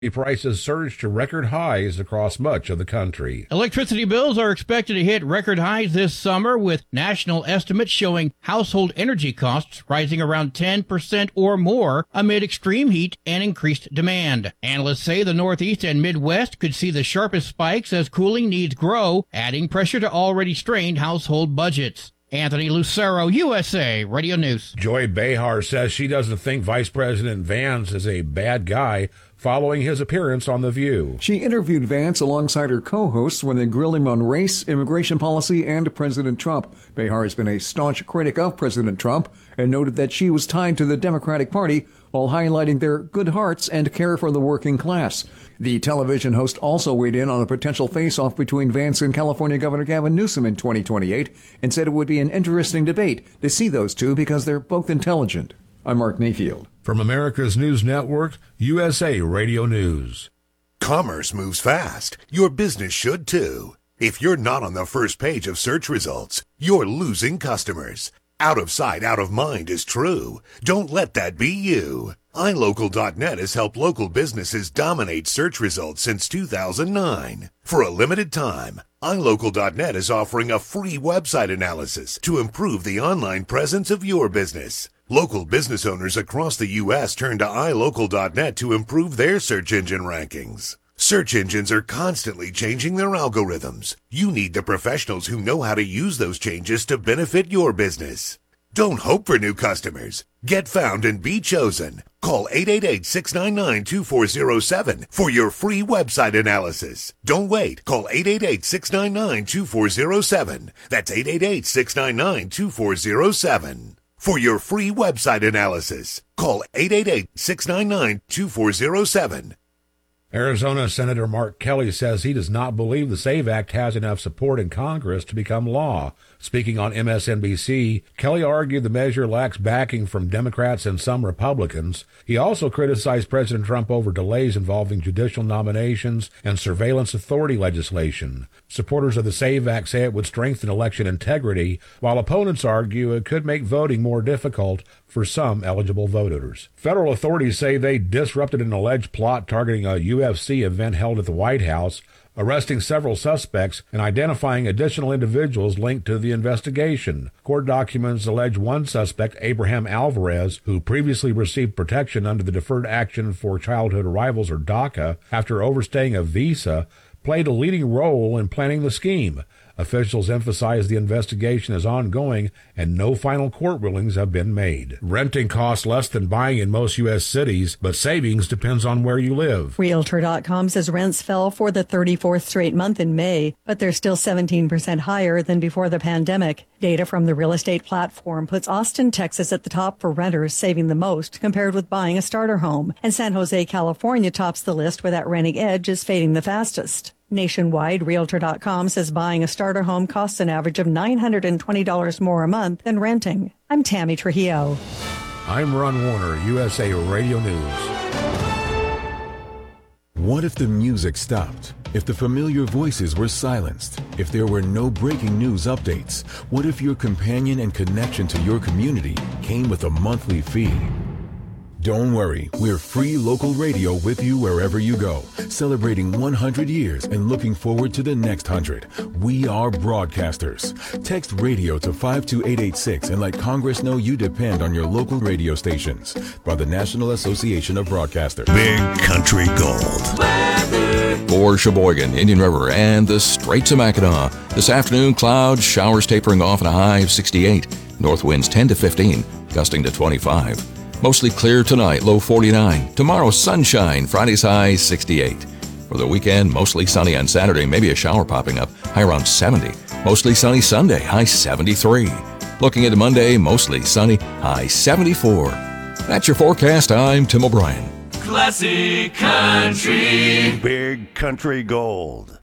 Prices surged to record highs across much of the country. Electricity bills are expected to hit record highs this summer, with national estimates showing household energy costs rising around 10% or more amid extreme heat and increased demand. Analysts say the Northeast and Midwest could see the sharpest spikes as cooling needs grow, adding pressure to already strained household budgets. Anthony Lucero, USA Radio News. Joy Behar says she doesn't think Vice President Vance is a bad guy following his appearance on The View. She interviewed Vance alongside her co-hosts when they grilled him on race, immigration policy, and President Trump. Behar has been a staunch critic of President Trump and noted that she was tied to the Democratic Party while highlighting their good hearts and care for the working class. The television host also weighed in on a potential face-off between Vance and California Governor Gavin Newsom in 2028 and said it would be an interesting debate to see those two because they're both intelligent. I'm Mark Mayfield. From America's News Network, USA Radio News. Commerce moves fast. Your business should too. If you're not on the first page of search results, you're losing customers. Out of sight, out of mind is true. Don't let that be you. iLocal.net has helped local businesses dominate search results since 2009. For a limited time, iLocal.net is offering a free website analysis to improve the online presence of your business. Local business owners across the U.S. turn to iLocal.net to improve their search engine rankings. Search engines are constantly changing their algorithms. You need the professionals who know how to use those changes to benefit your business. Don't hope for new customers. Get found and be chosen. Call 888-699-2407 for your free website analysis. Don't wait. Call 888-699-2407. That's 888-699-2407. For your free website analysis, call 888-699-2407. Arizona Senator Mark Kelly says he does not believe the SAVE Act has enough support in Congress to become law. Speaking on MSNBC, Kelly argued the measure lacks backing from Democrats and some Republicans. He also criticized President Trump over delays involving judicial nominations and surveillance authority legislation. Supporters of the SAVE Act say it would strengthen election integrity, while opponents argue it could make voting more difficult for some eligible voters. Federal authorities say they disrupted an alleged plot targeting a UFC event held at the White House, arresting several suspects and identifying additional individuals linked to the investigation. Court documents allege one suspect, Abraham Alvarez, who previously received protection under the Deferred Action for Childhood Arrivals, or DACA, after overstaying a visa, played a leading role in planning the scheme. Officials emphasize the investigation is ongoing and no final court rulings have been made. Renting costs less than buying in most U.S. cities, but savings depends on where you live. Realtor.com says rents fell for the 34th straight month in May, but they're still 17% higher than before the pandemic. Data from the real estate platform puts Austin, Texas at the top for renters saving the most compared with buying a starter home. And San Jose, California tops the list where that renting edge is fading the fastest. Nationwide, Realtor.com says buying a starter home costs an average of $920 more a month than renting. I'm Tammy Trujillo. I'm Ron Warner, USA Radio News. What if the music stopped? If the familiar voices were silenced? If there were no breaking news updates? What if your companion and connection to your community came with a monthly fee? Don't worry, we're free local radio with you wherever you go, celebrating 100 years and looking forward to the next 100. We are broadcasters. Text radio to 52886 and let Congress know you depend on your local radio stations. By the National Association of Broadcasters. Big Country Gold. For Sheboygan, Indian River, and the Straits of Mackinac. This afternoon, clouds, showers tapering off, and a high of 68. North winds 10 to 15, gusting to 25. Mostly clear tonight, low 49. Tomorrow, sunshine, Friday's high 68. For the weekend, mostly sunny on Saturday, maybe a shower popping up, high around 70. Mostly sunny Sunday, high 73. Looking into Monday, mostly sunny, high 74. That's your forecast. I'm Tim O'Brien. Classic Country. Big Country Gold.